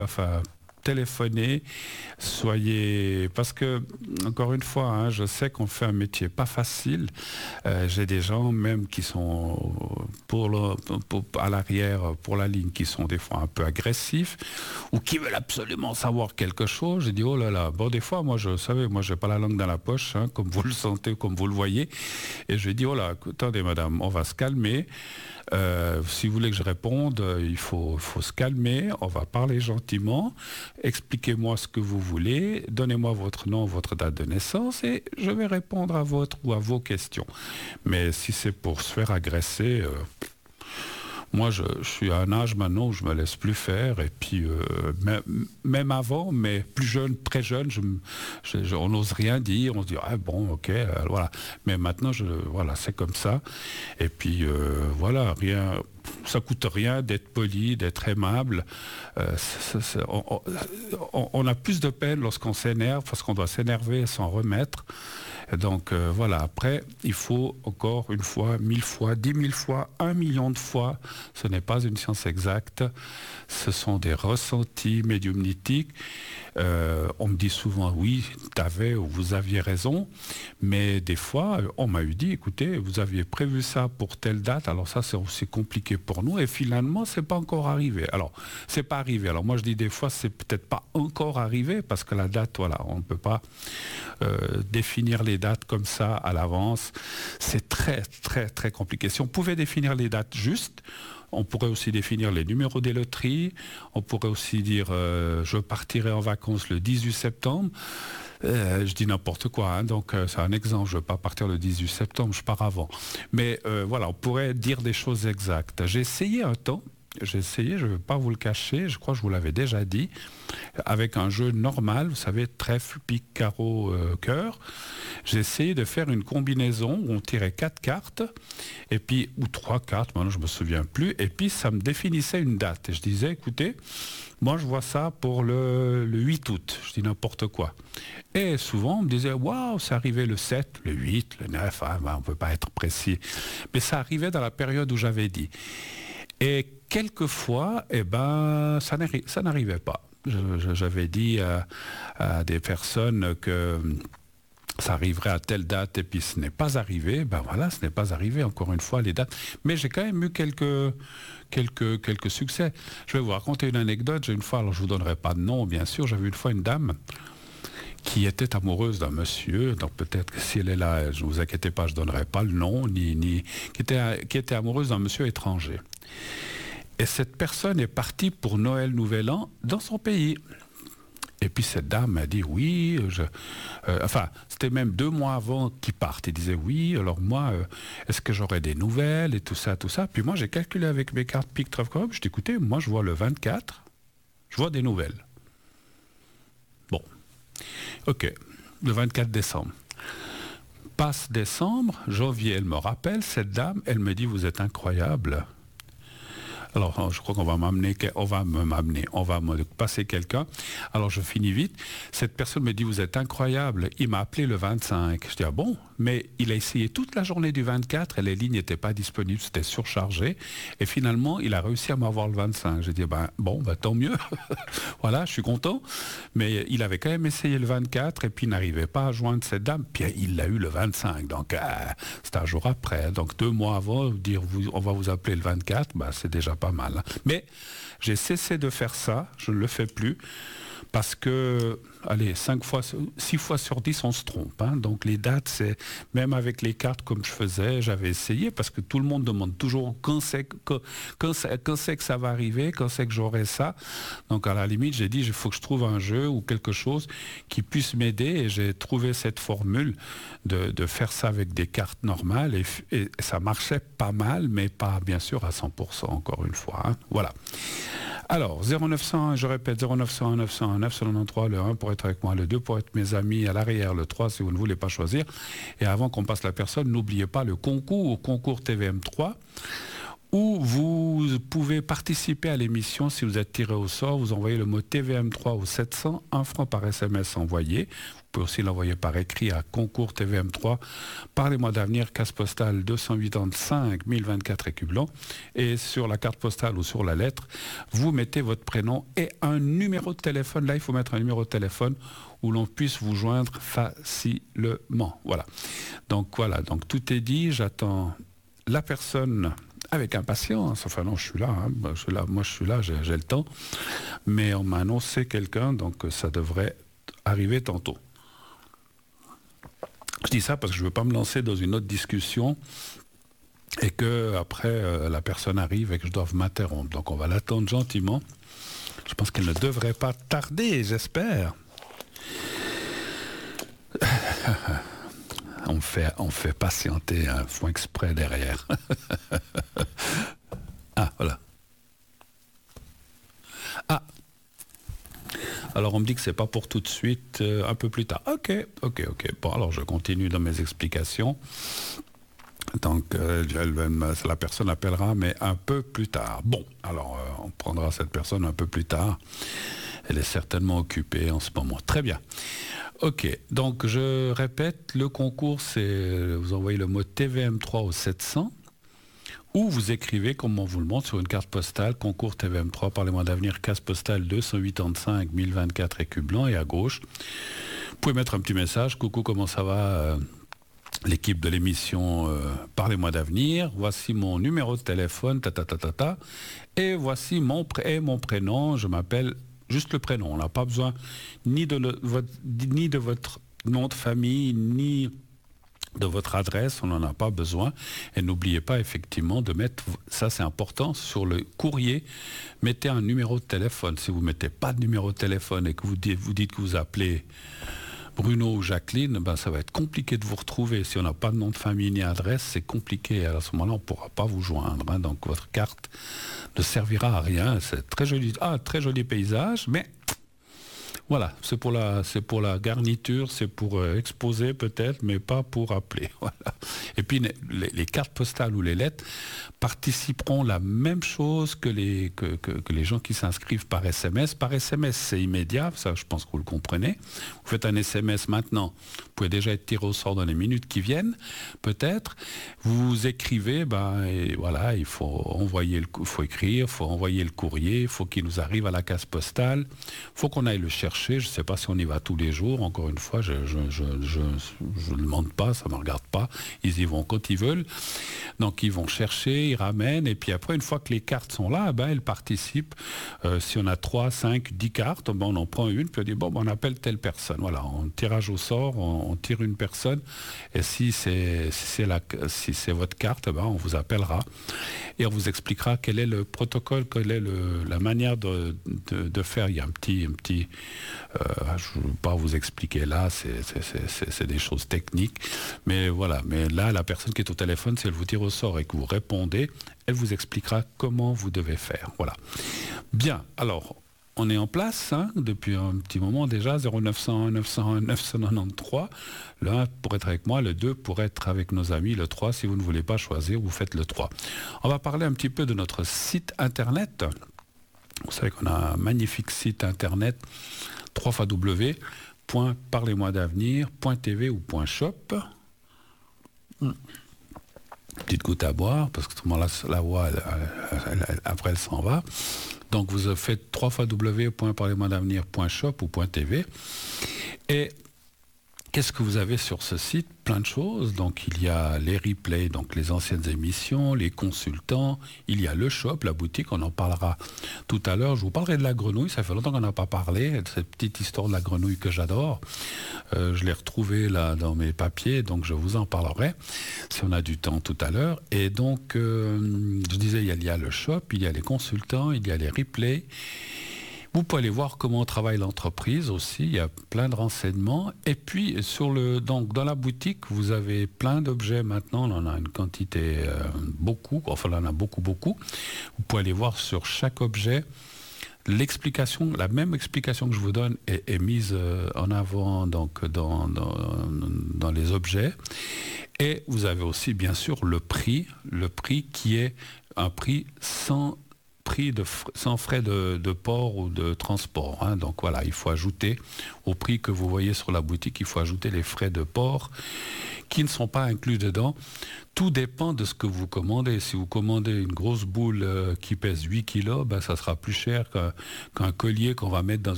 enfin, téléphonez, soyez... Parce que, encore une fois, hein, je sais qu'on fait un métier pas facile. J'ai des gens même qui sont à l'arrière, pour la ligne, qui sont des fois un peu agressifs ou qui veulent absolument savoir quelque chose. J'ai dit, oh là là, bon, des fois, moi, je savais, moi, j'ai pas la langue dans la poche, hein, comme vous le sentez, comme vous le voyez. Et je lui ai dit, oh là, attendez, madame, on va se calmer. Si vous voulez que je réponde, il faut se calmer, on va parler gentiment, expliquez-moi ce que vous voulez, donnez-moi votre nom, votre date de naissance et je vais répondre à votre ou à vos questions. Mais si c'est pour se faire agresser, moi je suis à un âge maintenant où je me laisse plus faire et puis même avant, mais plus jeune, très jeune, on n'ose rien dire, on se dit ah bon ok voilà. Mais maintenant voilà c'est comme ça et puis voilà rien. Ça coûte rien d'être poli, d'être aimable. On a plus de peine lorsqu'on s'énerve parce qu'on doit s'énerver et s'en remettre. Donc voilà, après, il faut encore une fois, 1000 fois, 10 000 fois, 1 million de fois. Ce n'est pas une science exacte. Ce sont des ressentis médiumnitiques. On me dit souvent, oui, t'avais ou vous aviez raison. Mais des fois, on m'a dit, écoutez, vous aviez prévu ça pour telle date. Alors ça, c'est aussi compliqué pour nous. Et finalement, c'est pas encore arrivé. Alors, c'est pas arrivé. Alors moi, je dis des fois, c'est peut-être pas encore arrivé parce que la date, voilà, on ne peut pas définir les dates comme ça à l'avance. C'est très, très, très compliqué. Si on pouvait définir les dates justes, on pourrait aussi définir les numéros des loteries. On pourrait aussi dire je partirai en vacances le 18 septembre. Je dis n'importe quoi, hein, donc c'est un exemple. Je ne veux pas partir le 18 septembre, je pars avant. Mais voilà, on pourrait dire des choses exactes. J'ai essayé un temps. Je ne vais pas vous le cacher, je crois que je vous l'avais déjà dit, avec un jeu normal, vous savez, trèfle, pique, carreau, cœur. J'ai essayé de faire une combinaison où on tirait 4 cartes, et puis, ou 3 cartes, maintenant je ne me souviens plus, et puis ça me définissait une date. Et je disais, écoutez, moi je vois ça pour le 8 août, je dis n'importe quoi. Et souvent on me disait, waouh, ça arrivait le 7, le 8, le 9, hein, on ne peut pas être précis. Mais ça arrivait dans la période où j'avais dit. Et quelquefois, eh ben, ça n'arrivait pas. J'avais dit à des personnes que ça arriverait à telle date et puis ce n'est pas arrivé. Ben voilà, ce n'est pas arrivé, encore une fois, les dates. Mais j'ai quand même eu quelques succès. Je vais vous raconter une anecdote. J'ai une fois, alors je ne vous donnerai pas de nom, bien sûr, j'avais une fois une dame qui était amoureuse d'un monsieur, donc peut-être que si elle est là, ne vous inquiétez pas, je ne donnerai pas le nom, qui était amoureuse d'un monsieur étranger. Et cette personne est partie pour Noël, Nouvel An dans son pays. Et puis cette dame m'a dit oui, enfin c'était même 2 mois avant qu'il parte. Il disait oui, alors moi, est-ce que j'aurai des nouvelles et tout ça. Puis moi j'ai calculé avec mes cartes Pic Trèfle. Je dis écoutez, moi je vois le 24, je vois des nouvelles. Bon, ok, le 24 décembre. Passe décembre, janvier, elle me rappelle, cette dame, elle me dit vous êtes incroyable. Alors, je crois qu'on va on va me passer quelqu'un. Alors, je finis vite. Cette personne me dit, vous êtes incroyable. Il m'a appelé le 25. Je dis, ah bon? Mais il a essayé toute la journée du 24 et les lignes n'étaient pas disponibles, c'était surchargé. Et finalement, il a réussi à m'avoir le 25. J'ai dit, tant mieux. Voilà, je suis content. Mais il avait quand même essayé le 24 et puis il n'arrivait pas à joindre cette dame. Puis il l'a eu le 25. Donc, c'est un jour après. Donc, 2 mois avant, dire, on va vous appeler le 24, c'est déjà pas mal. Mais j'ai cessé de faire ça, je ne le fais plus, parce que, allez, 6 fois sur 10, on se trompe. Hein. Donc les dates, c'est même avec les cartes comme je faisais, j'avais essayé, parce que tout le monde demande toujours quand c'est que ça va arriver, quand c'est que j'aurai ça. Donc à la limite, j'ai dit, il faut que je trouve un jeu ou quelque chose qui puisse m'aider, et j'ai trouvé cette formule de faire ça avec des cartes normales, et ça marchait pas mal, mais pas bien sûr à 100%, encore une fois. Hein. Voilà. Alors, 0901, je répète, 0901 901 993, le 1 pour être avec moi, le 2 pour être mes amis, à l'arrière, le 3 si vous ne voulez pas choisir. Et avant qu'on passe la personne, n'oubliez pas le concours TVM3, Ou vous pouvez participer à l'émission si vous êtes tiré au sort. Vous envoyez le mot TVM3 au 700, 1 franc par SMS envoyé. Vous pouvez aussi l'envoyer par écrit à concours TVM3. Parlez-moi d'avenir, case postale 285 1024 Écublens. Et sur la carte postale ou sur la lettre, vous mettez votre prénom et un numéro de téléphone. Là, il faut mettre un numéro de téléphone où l'on puisse vous joindre facilement. Voilà. Donc tout est dit. J'attends la personne avec impatience. Enfin non, je suis là, moi je suis là, j'ai le temps. Mais on m'a annoncé quelqu'un, donc ça devrait arriver tantôt. Je dis ça parce que je ne veux pas me lancer dans une autre discussion et que après la personne arrive et que je doive m'interrompre. Donc on va l'attendre gentiment. Je pense qu'elle ne devrait pas tarder, j'espère. On fait patienter un fond exprès derrière. Ah, voilà. Ah. Alors on me dit que c'est pas pour tout de suite, un peu plus tard. Ok. Bon, alors je continue dans mes explications. Donc la personne appellera, mais un peu plus tard. Bon, alors on prendra cette personne un peu plus tard. Elle est certainement occupée en ce moment. Très bien. Ok, donc je répète, le concours, c'est vous envoyez le mot TVM3 au 700 ou vous écrivez, comme on vous le montre, sur une carte postale, concours TVM3, parlez-moi d'avenir, case postale 285 1024 Écublens, et à gauche, vous pouvez mettre un petit message, coucou, comment ça va l'équipe de l'émission Parlez-moi d'avenir, voici mon numéro de téléphone, et voici mon prénom, je m'appelle... Juste le prénom, on n'a pas besoin ni de votre nom de famille, ni de votre adresse, on n'en a pas besoin. Et n'oubliez pas effectivement de mettre, ça c'est important, sur le courrier, mettez un numéro de téléphone. Si vous ne mettez pas de numéro de téléphone et que vous dites que vous appelez Bruno ou Jacqueline, ben ça va être compliqué de vous retrouver. Si on n'a pas de nom de famille ni adresse, c'est compliqué. À ce moment-là, on ne pourra pas vous joindre. Hein. Donc votre carte ne servira à rien. C'est très joli paysage, mais voilà, c'est pour la garniture, c'est pour exposer peut-être, mais pas pour appeler. Voilà. Et puis les cartes postales ou les lettres participeront la même chose que les gens qui s'inscrivent par SMS. Par SMS, c'est immédiat, ça je pense que vous le comprenez. Vous faites un SMS maintenant, vous pouvez déjà être tiré au sort dans les minutes qui viennent, peut-être. Vous écrivez, et voilà, il faut écrire, il faut envoyer le courrier, il faut qu'il nous arrive à la case postale, il faut qu'on aille le chercher. Je ne sais pas si on y va tous les jours. Encore une fois, je ne demande pas, ça ne me regarde pas. Ils y vont quand ils veulent. Donc ils vont chercher, ils ramènent. Et puis après, une fois que les cartes sont là, elles participent. Si on a 3, 5, 10 cartes, on en prend une, puis on dit, on appelle telle personne. Voilà, on tirage au sort, on tire une personne. Et si c'est votre carte, on vous appellera. Et on vous expliquera quel est le protocole, quelle est la manière de faire. Il y a un petit je ne veux pas vous expliquer là, c'est des choses techniques, mais voilà. Mais là, la personne qui est au téléphone, si elle vous tire au sort et que vous répondez, elle vous expliquera comment vous devez faire. Voilà. Bien, alors, on est en place depuis un petit moment déjà, 0901 901 993. Le 1 pour être avec moi, le 2 pour être avec nos amis, le 3, si vous ne voulez pas choisir, vous faites le 3. On va parler un petit peu de notre site internet. Vous savez qu'on a un magnifique site internet, www.parlez-moi-d'avenir.tv ou .shop. Petite goutte à boire, parce que tout le monde la voix, après elle s'en va. Donc vous faites www.parlez-moi-d'avenir.shop ou .tv. Et qu'est-ce que vous avez sur ce site? Plein de choses. Donc il y a les replays, donc les anciennes émissions, les consultants, il y a le shop, la boutique, on en parlera tout à l'heure. Je vous parlerai de la grenouille, ça fait longtemps qu'on n'a pas parlé, cette petite histoire de la grenouille que j'adore. Je l'ai retrouvée là dans mes papiers, donc je vous en parlerai si on a du temps tout à l'heure. Et donc, je disais, il y a le shop, il y a les consultants, il y a les replays. Vous pouvez aller voir comment travaille l'entreprise aussi, il y a plein de renseignements. Et puis, donc, dans la boutique, vous avez plein d'objets maintenant, on en a une quantité, beaucoup, enfin on en a beaucoup. Vous pouvez aller voir sur chaque objet La même explication que je vous donne est mise en avant donc dans les objets. Et vous avez aussi bien sûr le prix qui est un prix sans frais de port ou de transport, hein. Donc voilà, il faut ajouter au prix que vous voyez sur la boutique, il faut ajouter les frais de port qui ne sont pas inclus dedans. Tout dépend de ce que vous commandez. Si vous commandez une grosse boule qui pèse 8 kilos, ben, ça sera plus cher qu'un collier qu'on va mettre dans